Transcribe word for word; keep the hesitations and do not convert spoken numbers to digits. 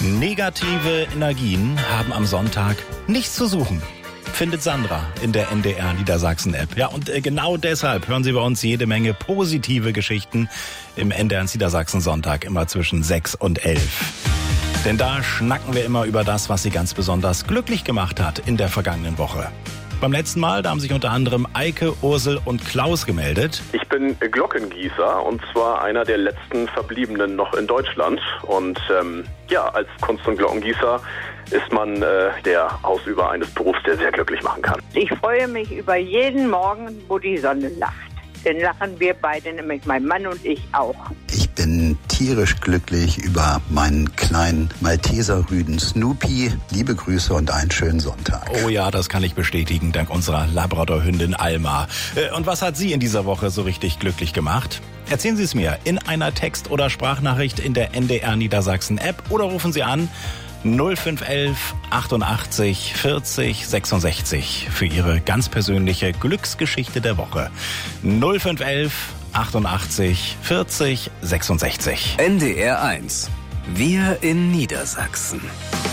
Negative Energien haben am Sonntag nichts zu suchen, findet Sandra in der N D R Niedersachsen-App. Ja, und äh, genau deshalb hören Sie bei uns jede Menge positive Geschichten im N D R Niedersachsen-Sonntag, immer zwischen sechs und elf. Denn da schnacken wir immer über das, was Sie ganz besonders glücklich gemacht hat in der vergangenen Woche. Beim letzten Mal, da haben sich unter anderem Eike, Ursel und Klaus gemeldet. Ich bin Glockengießer und zwar einer der letzten Verbliebenen noch in Deutschland. Und ähm, ja, als Kunst- und Glockengießer ist man äh, der Ausüber eines Berufs, der sehr glücklich machen kann. Ich freue mich über jeden Morgen, wo die Sonne lacht. Denn lachen wir beide, nämlich mein Mann und ich auch. Ich bin tierisch glücklich über meinen kleinen Malteserrüden Snoopy. Liebe Grüße und einen schönen Sonntag. Oh ja, das kann ich bestätigen, dank unserer Labrador-Hündin Alma. Und was hat Sie in dieser Woche so richtig glücklich gemacht? Erzählen Sie es mir in einer Text- oder Sprachnachricht in der N D R Niedersachsen-App oder rufen Sie an null fünf elf achtundachtzig vierzig sechsundsechzig für Ihre ganz persönliche Glücksgeschichte der Woche. null fünf elf achtundachtzig vierzig sechsundsechzig. N D R eins. Wir in Niedersachsen.